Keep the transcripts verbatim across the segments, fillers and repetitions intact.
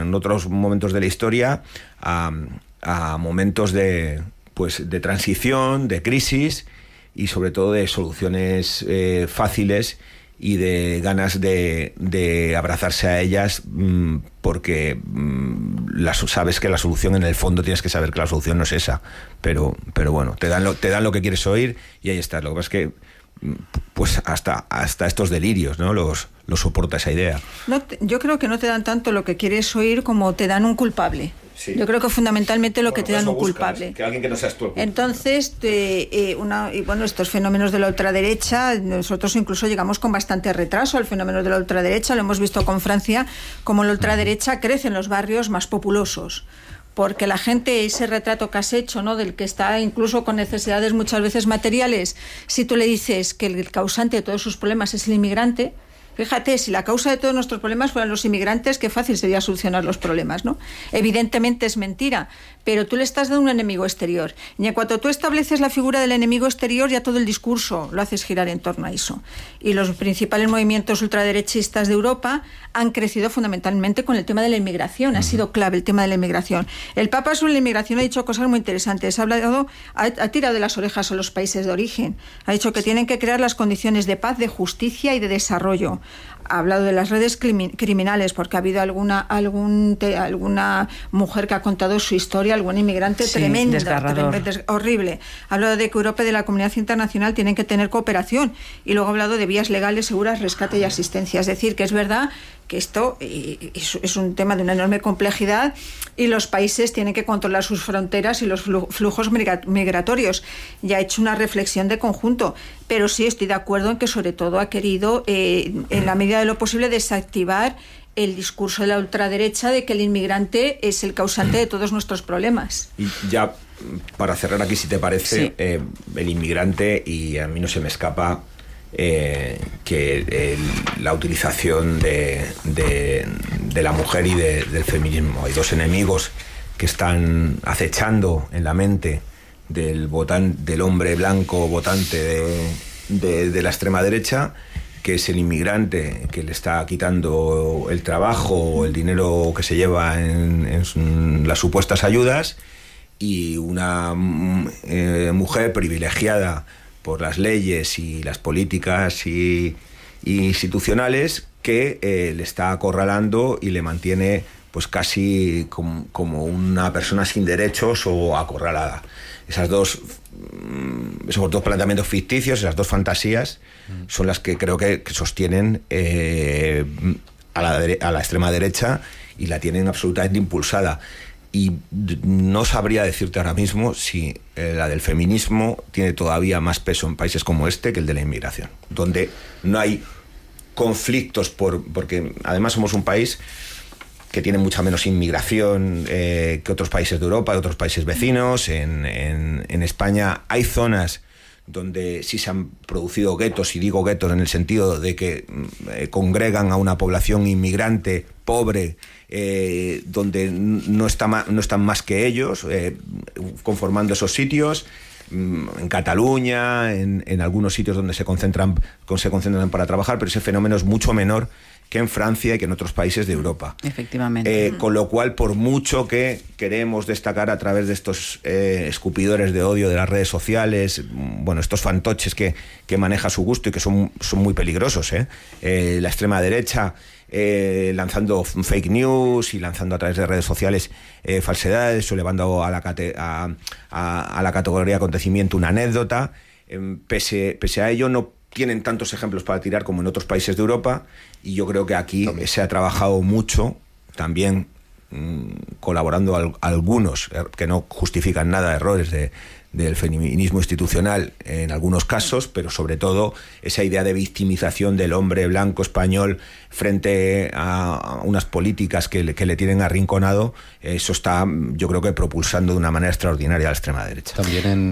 en otros momentos de la historia a, a momentos de, pues, de transición, de crisis y sobre todo de soluciones eh, fáciles y de ganas de, de abrazarse a ellas, mmm, porque mmm, la, sabes que la solución, en el fondo tienes que saber que la solución no es esa, pero, pero bueno, te dan, lo, te dan lo que quieres oír y ahí está. Lo que pasa es que pues hasta hasta estos delirios, ¿no? Los, los soporta esa idea. No, yo creo que no te dan tanto lo que quieres oír como te dan un culpable. Sí. Yo creo que fundamentalmente lo bueno, que te dan un buscas, culpable. Que alguien que no seas tú el culpable. Entonces, te, eh, una, y bueno, estos fenómenos de la ultraderecha, nosotros incluso llegamos con bastante retraso al fenómeno de la ultraderecha. Lo hemos visto con Francia, como la ultraderecha crece en los barrios más populosos. Porque la gente, ese retrato que has hecho, ¿no?, del que está incluso con necesidades muchas veces materiales, si tú le dices que el causante de todos sus problemas es el inmigrante, fíjate, si la causa de todos nuestros problemas fueran los inmigrantes, qué fácil sería solucionar los problemas, ¿no? Evidentemente es mentira, pero tú le estás dando un enemigo exterior. Y en cuanto tú estableces la figura del enemigo exterior, ya todo el discurso lo haces girar en torno a eso. Y los principales movimientos ultraderechistas de Europa han crecido fundamentalmente con el tema de la inmigración. Uh-huh. Ha sido clave el tema de la inmigración. El Papa sobre la inmigración ha dicho cosas muy interesantes. Ha hablado, ha, ha tirado de las orejas a los países de origen. Ha dicho que tienen que crear las condiciones de paz, de justicia y de desarrollo. Ha hablado de las redes criminales, porque ha habido alguna algún te, alguna mujer que ha contado su historia, algún inmigrante sí, tremenda, tremenda des, horrible. Ha hablado de que Europa y de la comunidad internacional tienen que tener cooperación, y luego ha hablado de vías legales, seguras, rescate y asistencia. Es decir, que es verdad que esto es un tema de una enorme complejidad y los países tienen que controlar sus fronteras y los flujos migratorios. Ya ha hecho una reflexión de conjunto, pero sí estoy de acuerdo en que sobre todo ha querido, eh, en la medida de lo posible, desactivar el discurso de la ultraderecha de que el inmigrante es el causante de todos nuestros problemas. Y ya, para cerrar aquí, si te parece, sí. eh, el inmigrante, y a mí no se me escapa Eh, que el, la utilización de, de, de la mujer y de, del feminismo. Hay dos enemigos que están acechando en la mente del, votan, del hombre blanco votante de, de, de la extrema derecha, que es el inmigrante que le está quitando el trabajo o el dinero que se lleva en, en las supuestas ayudas, y una eh, mujer privilegiada por las leyes y las políticas y, y institucionales que eh, le está acorralando y le mantiene pues casi com, como una persona sin derechos o acorralada. Esas dos, esos dos planteamientos ficticios, esas dos fantasías, son las que creo que, que sostienen eh, a, la dere- a la extrema derecha, y la tienen absolutamente impulsada. Y no sabría decirte ahora mismo si eh, la del feminismo tiene todavía más peso en países como este que el de la inmigración, donde no hay conflictos, por, porque además somos un país que tiene mucha menos inmigración eh, que otros países de Europa, de otros países vecinos. En, en, en España hay zonas donde sí se han producido guetos, y digo guetos en el sentido de que eh, congregan a una población inmigrante pobre, eh, donde no, está ma- no están más que ellos, eh, conformando esos sitios. En Cataluña, en, en algunos sitios donde se concentran, se concentran para trabajar, pero ese fenómeno es mucho menor que en Francia y que en otros países de Europa. Efectivamente. Eh, con lo cual, por mucho que queremos destacar a través de estos eh, escupidores de odio de las redes sociales, bueno, estos fantoches que, que maneja su gusto y que son, son muy peligrosos, ¿eh? Eh, la extrema derecha eh, lanzando fake news y lanzando a través de redes sociales eh, falsedades, o elevando a la, cate- a, a, a la categoría de acontecimiento una anécdota. Eh, pese, pese a ello, no tienen tantos ejemplos para tirar como en otros países de Europa, y yo creo que aquí también se ha trabajado mucho, también mmm, colaborando al, algunos, eh, que no justifican nada, errores de, del feminismo institucional en algunos casos, pero sobre todo esa idea de victimización del hombre blanco español frente a unas políticas que le, que le tienen arrinconado. Eso está, yo creo que propulsando de una manera extraordinaria a la extrema derecha. También en...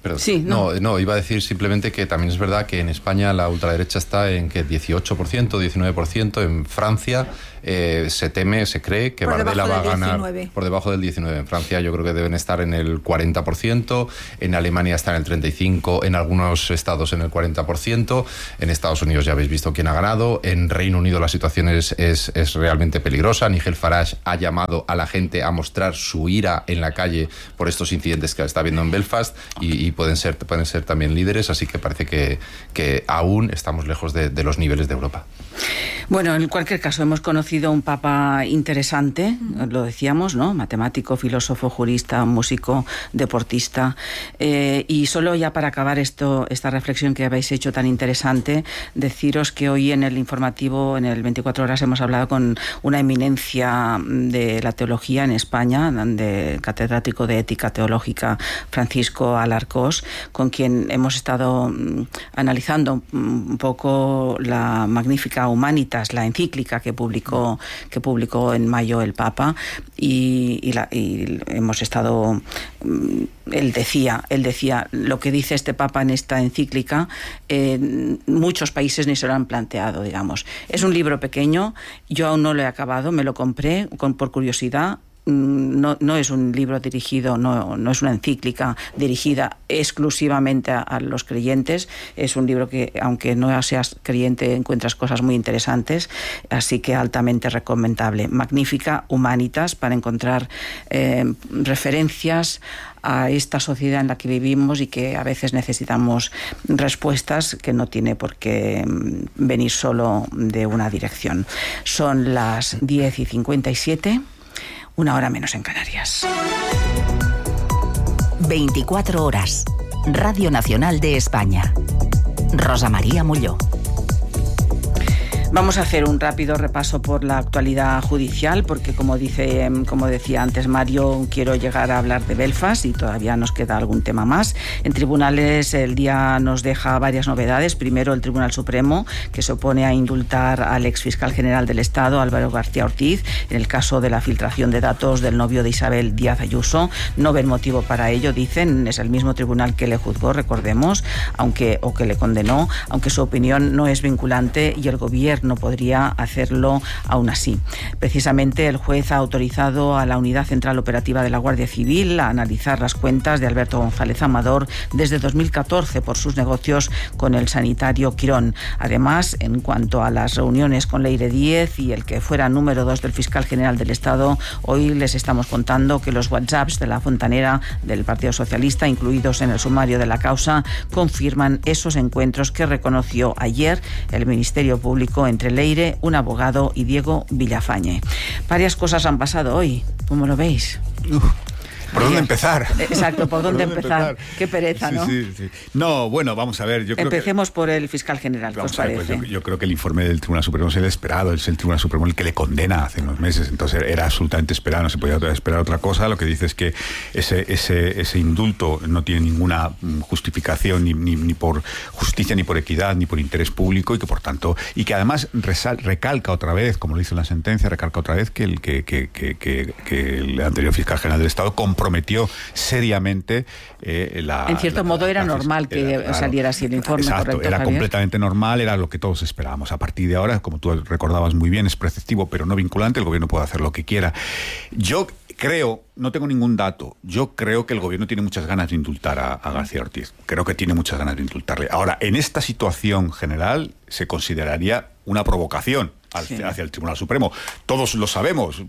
Perdón. Sí, no. no, no, iba a decir simplemente que también es verdad que en España la ultraderecha está en que dieciocho por ciento, diecinueve por ciento, en Francia eh, se teme, se cree que por Bardella va a ganar diecinueve. Por debajo del diecinueve. En Francia yo creo que deben estar en el cuarenta por ciento, en Alemania está en el treinta y cinco por ciento, en algunos estados en el cuarenta por ciento, en Estados Unidos ya habéis visto quién ha ganado, en Reino Unido la situación es, es, es realmente peligrosa. Nigel Farage ha llamado a la gente a mostrar su ira en la calle por estos incidentes que está habiendo en Belfast y, y pueden ser, pueden ser también líderes, así que parece que, que aún estamos lejos de, de los niveles de Europa. Bueno, en cualquier caso, hemos conocido un papa interesante, lo decíamos, ¿no? Matemático, filósofo, jurista, músico, deportista. Eh, y solo ya para acabar esto, esta reflexión que habéis hecho tan interesante, deciros que hoy en el informativo, en el veinticuatro horas, hemos hablado con una eminencia de la teología en España, de catedrático de ética teológica, Francisco Alarcós, con quien hemos estado analizando un poco la Magnificat Humanitas, la encíclica que publicó que publicó en mayo el Papa, y, y, la, y hemos estado él decía él decía lo que dice este Papa en esta encíclica, eh, muchos países ni se lo han planteado, digamos. Es un libro pequeño, yo aún no lo he acabado, me lo compré con, por curiosidad. No, no es un libro dirigido, no, no es una encíclica dirigida exclusivamente a, a los creyentes. Es un libro que, aunque no seas creyente, encuentras cosas muy interesantes, así que altamente recomendable. Magnificat Humanitas, para encontrar eh, referencias a esta sociedad en la que vivimos y que a veces necesitamos respuestas que no tiene por qué venir solo de una dirección. Son las diez y cincuenta y siete. Una hora menos en Canarias. veinticuatro horas. Radio Nacional de España. Rosa María Molló. Vamos a hacer un rápido repaso por la actualidad judicial, porque como dice, como decía antes Mario, quiero llegar a hablar de Belfast y todavía nos queda algún tema más. En tribunales el día nos deja varias novedades. Primero, el Tribunal Supremo, que se opone a indultar al exfiscal general del Estado, Álvaro García Ortiz, en el caso de la filtración de datos del novio de Isabel Díaz Ayuso. No ven motivo para ello, dicen. Es el mismo tribunal que le juzgó, recordemos, aunque o que le condenó, aunque su opinión no es vinculante y el gobierno no podría hacerlo aún así. Precisamente el juez ha autorizado a la Unidad Central Operativa de la Guardia Civil a analizar las cuentas de Alberto González Amador desde dos mil catorce por sus negocios con el sanitario Quirón. Además, en cuanto a las reuniones con Leire Díez y el que fuera número dos del fiscal general del Estado, hoy les estamos contando que los WhatsApps de la fontanera del Partido Socialista, incluidos en el sumario de la causa, confirman esos encuentros que reconoció ayer el Ministerio Público entre Leire, un abogado, y Diego Villafañe. Varias cosas han pasado hoy, ¿cómo lo veis? Uf. ¿Por dónde empezar? Exacto, ¿por dónde, ¿Por dónde empezar? empezar? Qué pereza, sí, ¿no? Sí, sí. No, bueno, vamos a ver. Yo creo Empecemos que, por el fiscal general, ¿qué os parece? Ver, pues yo, yo creo que el informe del Tribunal Supremo es el esperado, es el Tribunal Supremo el que le condena hace unos meses, entonces era absolutamente esperado, no se podía esperar otra cosa. Lo que dice es que ese, ese, ese indulto no tiene ninguna justificación ni, ni, ni por justicia, ni por equidad, ni por interés público, y que por tanto, y que además resal, recalca otra vez, como lo hizo en la sentencia, recalca otra vez que el, que, que, que, que, que el anterior fiscal general del Estado comprometió seriamente eh, la... En cierto la, modo era la, normal que era, claro, saliera así el informe. Exacto, correcto, era Javier. completamente normal, era lo que todos esperábamos. A partir de ahora, como tú recordabas muy bien, es preceptivo pero no vinculante, el gobierno puede hacer lo que quiera. Yo creo, no tengo ningún dato, yo creo que el gobierno tiene muchas ganas de indultar a, a García Ortiz. Creo que tiene muchas ganas de indultarle. Ahora, en esta situación general se consideraría una provocación hacia, sí. hacia el Tribunal Supremo. Todos lo sabemos,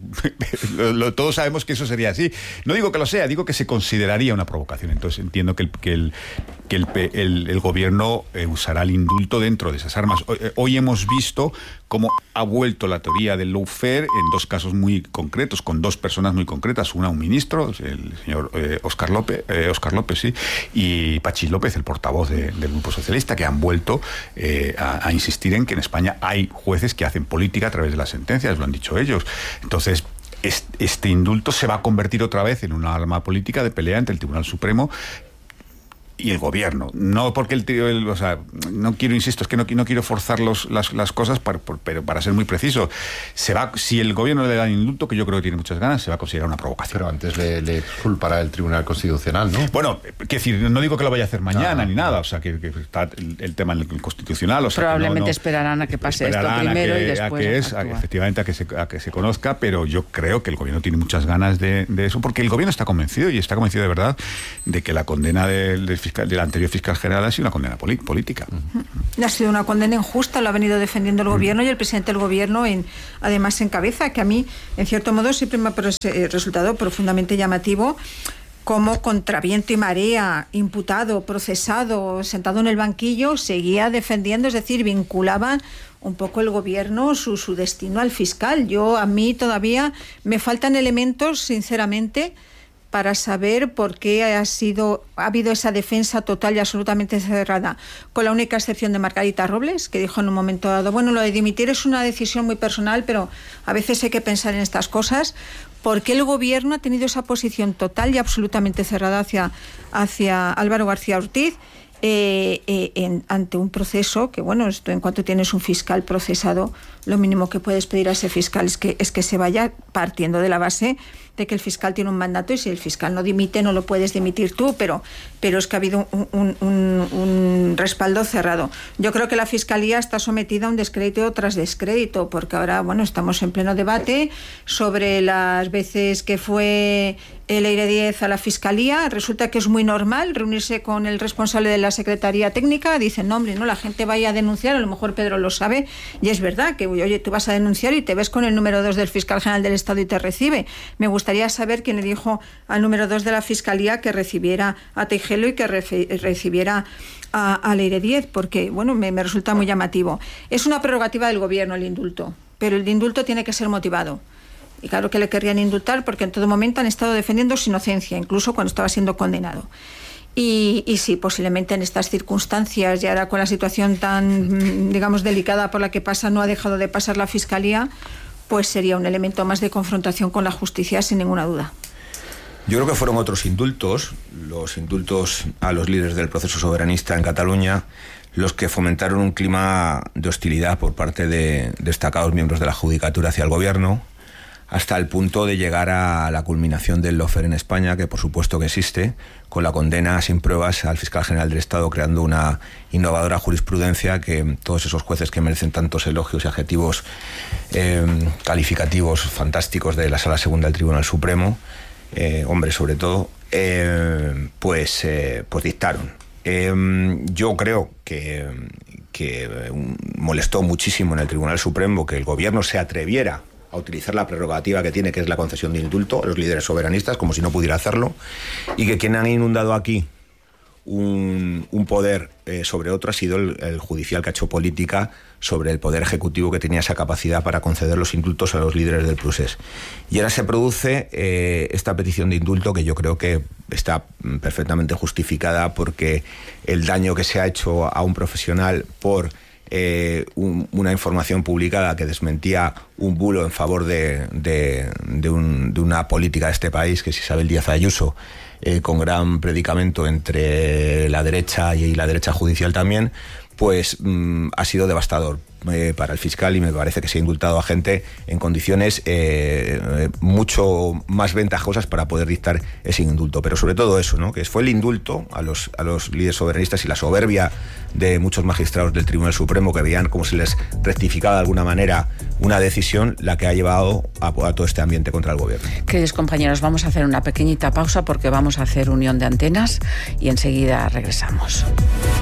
todos sabemos que eso sería así. No digo que lo sea, digo que se consideraría una provocación. Entonces entiendo que el, que el, que el, el, el gobierno eh, usará el indulto dentro de esas armas. Hoy, hoy hemos visto cómo ha vuelto la teoría del lawfare en dos casos muy concretos, con dos personas muy concretas, una un ministro, el señor eh, Óscar López, eh, Óscar López, sí, y Pachi López, el portavoz de, del Grupo Socialista, que han vuelto eh, a, a insistir en que en España hay jueces que hacen política a través de las sentencias, lo han dicho ellos. Entonces, este indulto se va a convertir otra vez en una arma política de pelea entre el Tribunal Supremo y el gobierno. No porque el tío, el, o sea, no quiero, insisto, es que no, no quiero forzar los, las, las cosas, para, por, pero para ser muy preciso, se va, si el gobierno le da indulto, que yo creo que tiene muchas ganas, se va a considerar una provocación. Pero antes le, le culpará el Tribunal Constitucional, ¿no? Bueno, quiero decir, no digo que lo vaya a hacer mañana no, ni no. nada, o sea, que, que está el, el tema en el Constitucional. O sea, probablemente que no, no, esperarán a que pase esto primero que, y después. A que es, a, efectivamente, a que, se, a que se conozca, pero yo creo que el gobierno tiene muchas ganas de, de eso, porque el gobierno está convencido, y está convencido de verdad, de que la condena del, del, fiscal, del anterior fiscal general ha sido una condena política. Uh-huh. Ha sido una condena injusta, lo ha venido defendiendo el gobierno, uh-huh. y el presidente del gobierno, en, además, encabeza, que a mí, en cierto modo, siempre me ha resultado profundamente llamativo, como contra viento y marea, imputado, procesado, sentado en el banquillo, seguía defendiendo, es decir, vinculaba un poco el gobierno su, su destino al fiscal. Yo, a mí todavía me faltan elementos, sinceramente, para saber por qué ha sido ha habido esa defensa total y absolutamente cerrada, con la única excepción de Margarita Robles, que dijo en un momento dado, bueno, lo de dimitir es una decisión muy personal, pero a veces hay que pensar en estas cosas. ¿Por qué el gobierno ha tenido esa posición total y absolutamente cerrada hacia, hacia Álvaro García Ortiz? Eh, eh, en, ante un proceso que, bueno, esto, en cuanto tienes un fiscal procesado, lo mínimo que puedes pedir a ese fiscal es que, es que se vaya, partiendo de la base de que el fiscal tiene un mandato, y si el fiscal no dimite, no lo puedes dimitir tú, pero, pero es que ha habido un, un, un, un respaldo cerrado. Yo creo que la Fiscalía está sometida a un descrédito tras descrédito, porque ahora, bueno, estamos en pleno debate sobre las veces que fue el Leire Díez a la Fiscalía. Resulta que es muy normal reunirse con el responsable de la Secretaría Técnica. Dicen, no, hombre, no, la gente vaya a denunciar, a lo mejor Pedro lo sabe, y es verdad que, oye, tú vas a denunciar y te ves con el número dos del Fiscal General del Estado y te recibe. Me gustaría saber quién le dijo al número dos de la Fiscalía que recibiera a Tejelo y que refi- recibiera a, a Leire Díez, porque, bueno, me, me resulta muy llamativo. Es una prerrogativa del gobierno el indulto, pero el indulto tiene que ser motivado. Y claro que le querrían indultar porque en todo momento han estado defendiendo su inocencia, incluso cuando estaba siendo condenado. Y, y sí, posiblemente en estas circunstancias, y ahora con la situación tan, digamos, delicada por la que pasa, no ha dejado de pasar la Fiscalía, pues sería un elemento más de confrontación con la justicia, sin ninguna duda. Yo creo que fueron otros indultos, los indultos a los líderes del proceso soberanista en Cataluña, los que fomentaron un clima de hostilidad por parte de destacados miembros de la Judicatura hacia el gobierno, hasta el punto de llegar a la culminación del lawfare en España, que por supuesto que existe, con la condena sin pruebas al fiscal general del Estado, creando una innovadora jurisprudencia que todos esos jueces que merecen tantos elogios y adjetivos eh, calificativos fantásticos de la Sala Segunda del Tribunal Supremo, eh, hombres sobre todo, eh, pues, eh, pues dictaron. Eh, yo creo que, que molestó muchísimo en el Tribunal Supremo que el gobierno se atreviera a utilizar la prerrogativa que tiene, que es la concesión de indulto a los líderes soberanistas, como si no pudiera hacerlo, y que quien han inundado aquí un, un poder eh, sobre otro ha sido el, el judicial que ha hecho política sobre el poder ejecutivo, que tenía esa capacidad para conceder los indultos a los líderes del procés. Y ahora se produce eh, esta petición de indulto, que yo creo que está perfectamente justificada, porque el daño que se ha hecho a un profesional por Eh, un, una información publicada que desmentía un bulo en favor de, de, de, un, de una política de este país, que es Isabel Díaz Ayuso, eh, con gran predicamento entre la derecha y la derecha judicial también, pues mmm, ha sido devastador eh, para el fiscal, y me parece que se ha indultado a gente en condiciones eh, mucho más ventajosas para poder dictar ese indulto. Pero sobre todo eso, ¿no?, que fue el indulto a los, a los líderes soberanistas y la soberbia de muchos magistrados del Tribunal Supremo, que veían cómo se les rectificaba de alguna manera una decisión, la que ha llevado a, a todo este ambiente contra el gobierno. Queridos compañeros, vamos a hacer una pequeñita pausa porque vamos a hacer unión de antenas y enseguida regresamos.